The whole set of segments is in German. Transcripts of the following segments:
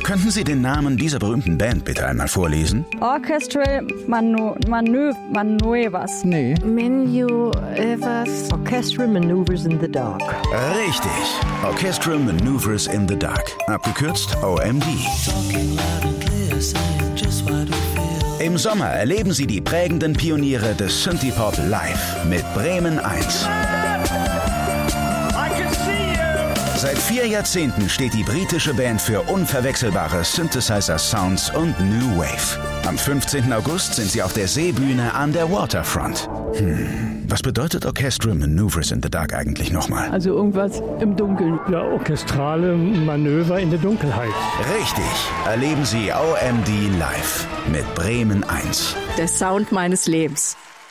Könnten Sie den Namen dieser berühmten Band bitte einmal vorlesen? Orchestral Maneuvers. Nee. Orchestral Maneuvers in the Dark. Richtig. Orchestral Maneuvers in the Dark. Abgekürzt OMD. Im Sommer erleben Sie die prägenden Pioniere des Synthie-Pop live mit Bremen 1. Seit 4 Jahrzehnten steht die britische Band für unverwechselbare Synthesizer-Sounds und New Wave. Am 15. August sind sie auf der Seebühne an der Waterfront. Was bedeutet Orchestral Maneuvers in the Dark eigentlich nochmal? Also irgendwas im Dunkeln. Ja, orchestrale Manöver in der Dunkelheit. Richtig. Erleben Sie OMD live mit Bremen 1. Der Sound meines Lebens.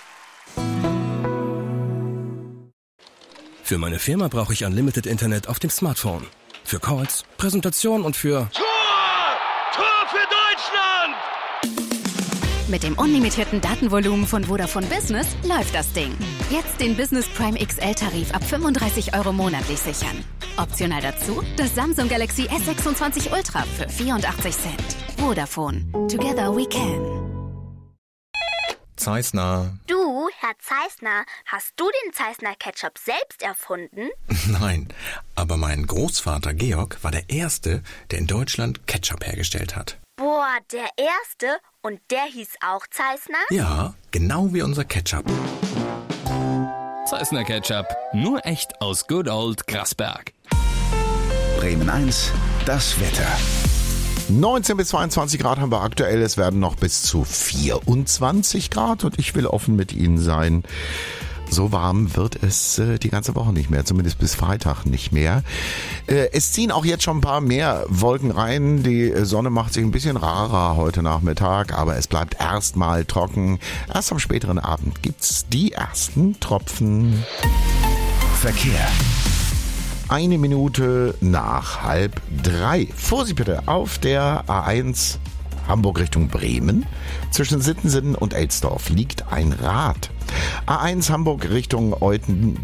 Für meine Firma brauche ich Unlimited Internet auf dem Smartphone. Für Calls, Präsentation und für... Tor für Deutschland! Mit dem unlimitierten Datenvolumen von Vodafone Business läuft das Ding. Jetzt den Business Prime XL-Tarif ab 35 € monatlich sichern. Optional dazu das Samsung Galaxy S26 Ultra für 84 Cent. Vodafone. Together we can. Zeissner. Du, Herr Zeissner, hast du den Zeissner Ketchup selbst erfunden? Nein, aber mein Großvater Georg war der Erste, der in Deutschland Ketchup hergestellt hat. Boah, der Erste? Und der hieß auch Zeissner? Ja, genau wie unser Ketchup. Zeissner Ketchup, nur echt aus Good Old Grasberg. Bremen 1, das Wetter. 19 bis 22 Grad haben wir aktuell. Es werden noch bis zu 24 Grad und ich will offen mit Ihnen sein. So warm wird es die ganze Woche nicht mehr, zumindest bis Freitag nicht mehr. Es ziehen auch jetzt schon ein paar mehr Wolken rein. Die Sonne macht sich ein bisschen rarer heute Nachmittag, aber es bleibt erstmal trocken. Erst am späteren Abend gibt's die ersten Tropfen. Verkehr. 1 Minute nach 2:30. Vorsicht bitte, auf der A1 Hamburg Richtung Bremen. Zwischen Sittensen und Elsdorf liegt ein Rad. A1 Hamburg Richtung Euten,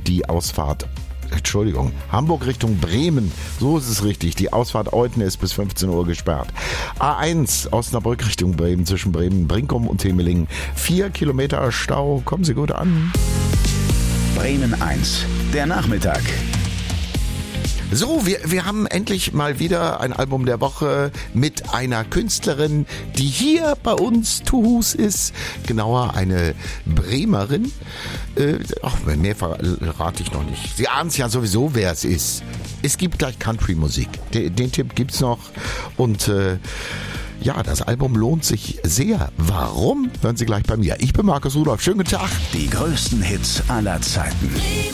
Hamburg Richtung Bremen, so ist es richtig. Die Ausfahrt Euten ist bis 15 Uhr gesperrt. A1 Osnabrück Richtung Bremen, zwischen Bremen-Brinkum und Temelingen. 4 Kilometer Stau, kommen Sie gut an. Bremen 1, der Nachmittag. So, wir haben endlich mal wieder ein Album der Woche mit einer Künstlerin, die hier bei uns zu Hus ist. Genauer eine Bremerin. Mehr verrate ich noch nicht. Sie ahnen es ja sowieso, wer es ist. Es gibt gleich Country-Musik. Den Tipp gibt's noch. Und ja, das Album lohnt sich sehr. Warum? Hören Sie gleich bei mir. Ich bin Markus Rudolph. Schönen guten Tag. Die größten Hits aller Zeiten.